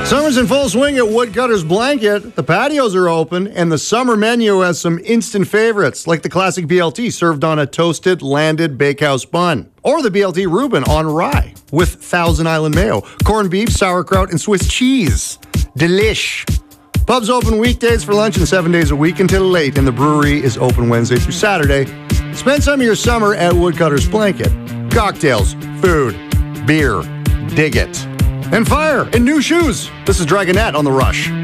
Summer's in full swing at Woodcutter's Blanket. The patios are open, and the summer menu has some instant favorites, like the classic BLT served on a toasted, landed bakehouse bun, or the BLT Reuben on rye with Thousand Island mayo, corned beef, sauerkraut, and Swiss cheese. Delish. Pubs open weekdays for lunch and 7 days a week until late, and the brewery is open Wednesday through Saturday. Spend some of your summer at Woodcutter's Blanket. Cocktails, food, beer, dig it. And fire and new shoes. This is Dragonette on The Rush.